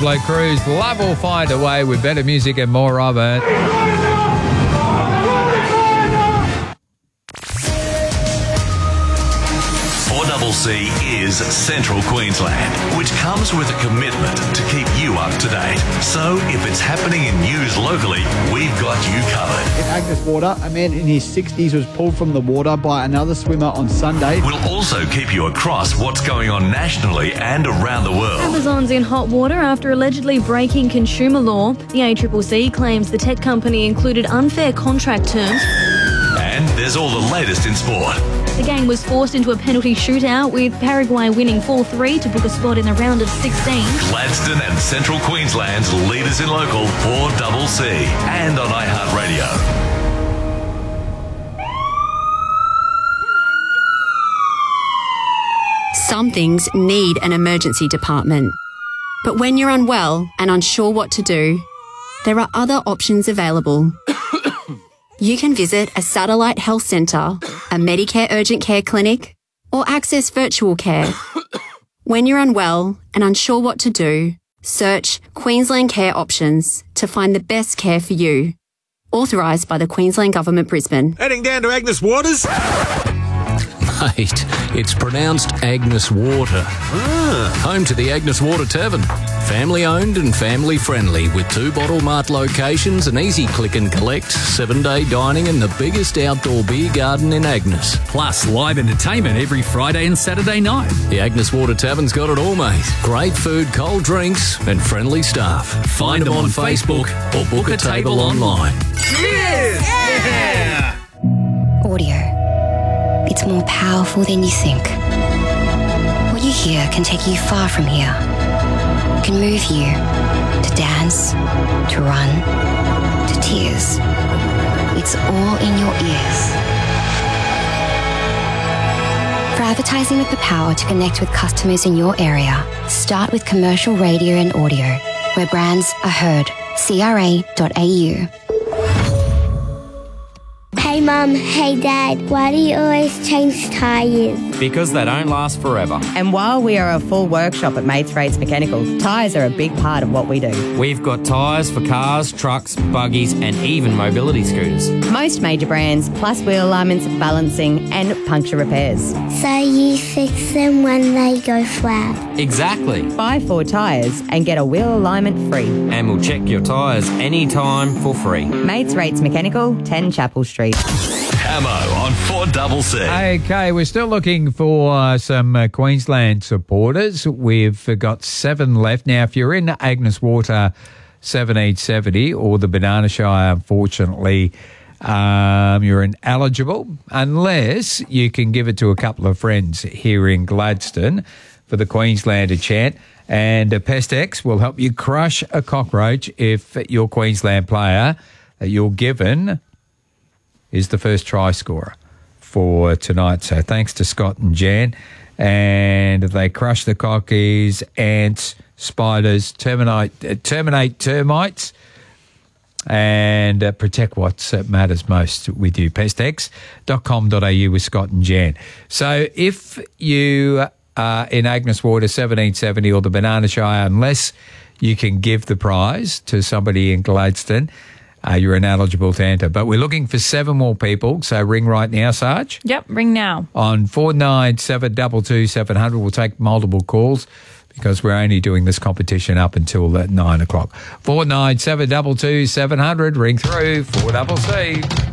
Diablo Cruise. Love will find a way with better music and more of it. C is Central Queensland, which comes with a commitment to keep you up to date. So if it's happening in news locally, we've got you covered. In Agnes Water, a man in his 60s was pulled from the water by another swimmer on Sunday. We'll also keep you across what's going on nationally and around the world. Amazon's in hot water after allegedly breaking consumer law. The ACCC claims the tech company included unfair contract terms. And there's all the latest in sport. The gang was forced into a penalty shootout with Paraguay winning 4-3 to book a spot in the round of 16. Gladstone and Central Queensland's leaders in local 4CC and on iHeartRadio. Some things need an emergency department. But when you're unwell and unsure what to do, there are other options available. You can visit a satellite health centre, a Medicare urgent care clinic, or access virtual care. When you're unwell and unsure what to do, search Queensland Care Options to find the best care for you. Authorised by the Queensland Government, Brisbane. Heading down to Agnes Waters? Mate, it's pronounced Agnes Water. Home to the Agnes Water Tavern. Family owned and family friendly with 2 Bottle Mart locations, an easy click and collect, 7-day dining and the biggest outdoor beer garden in Agnes. Plus live entertainment every Friday and Saturday night. The Agnes Water Tavern's got it all, mate. Great food, cold drinks and friendly staff. Find them on Facebook or book a table online. Cheers! Yeah! Audio. It's more powerful than you think. What you hear can take you far from here. It can move you to dance, to run, to tears. It's all in your ears. For advertising with the power to connect with customers in your area, start with commercial radio and audio, where brands are heard. CRA.au. Hey Mum, hey Dad, why do you always change tyres? Because they don't last forever. And while we are a full workshop at Mates Rates Mechanical, tyres are a big part of what we do. We've got tyres for cars, trucks, buggies and even mobility scooters. Most major brands, plus wheel alignments, balancing and puncture repairs. So you fix them when they go flat? Exactly. Buy 4 tyres and get a wheel alignment free. And we'll check your tyres anytime for free. Mates Rates Mechanical, 10 Chapel Street. Camo on 4CC. Okay, we're still looking for some Queensland supporters. We've got 7 left. Now, if you're in Agnes Water 1770 or the Banana Shire, unfortunately, you're ineligible unless you can give it to a couple of friends here in Gladstone for the Queenslander chant. And PestX will help you crush a cockroach if your Queensland player that you're given is the first try scorer for tonight. So thanks to Scott and Jan. And they crush the cockies, ants, spiders, terminate termites, and protect what matters most with you. Pestx.com.au with Scott and Jan. So if you are in Agnes Water 1770 or the Banana Shire, unless you can give the prize to somebody in Gladstone, you're ineligible to enter. But we're looking for 7 more people, so ring right now, Sarge. Yep, ring now. On 49722 700. We'll take multiple calls because we're only doing this competition up until 9 o'clock. 49722 700. Ring through 4CC.